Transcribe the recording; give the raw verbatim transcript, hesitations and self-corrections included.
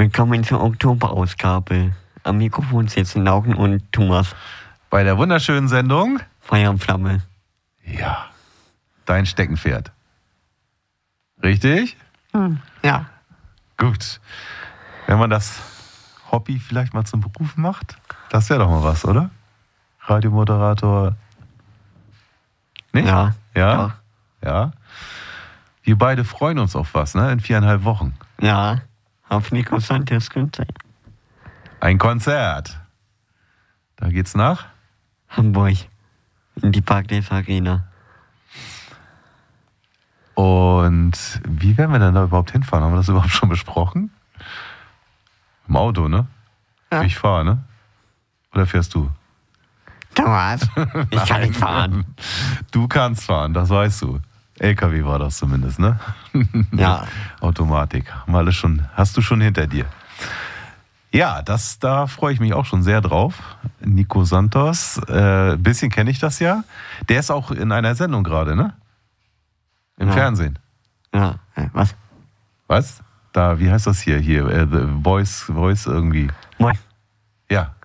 Willkommen zur Oktoberausgabe. Am Mikrofon sitzen Laugen und Thomas. Bei der wunderschönen Sendung Feuer und Flamme. Ja, dein Steckenpferd. Richtig? Hm. Ja. Gut. Wenn man das Hobby vielleicht mal zum Beruf macht, das wäre doch mal was, oder? Radiomoderator. Nicht? Ja. Ja? Ja. Wir beide freuen uns auf was, ne? In viereinhalb Wochen. Ja. Auf Nico Santos Konzert. Ein Konzert. Da geht's nach? Hamburg. In die Barclays Arena. Und wie werden wir denn da überhaupt hinfahren? Haben wir das überhaupt schon besprochen? Im Auto, ne? Ja. Ich fahre, ne? Oder fährst du? Thomas, ich kann nicht fahren. Du kannst fahren, das weißt du. L K W war das zumindest, ne? Ja. Automatik. Haben wir alles schon, hast du schon hinter dir. Ja, das, da freue ich mich auch schon sehr drauf. Nico Santos. Ein äh, bisschen kenne ich das ja. Der ist auch in einer Sendung gerade, ne? Im Ja. Fernsehen. Ja, äh, was? Was? Da, wie heißt das hier? Hier, äh, The Voice, Voice irgendwie. Moin. Ja,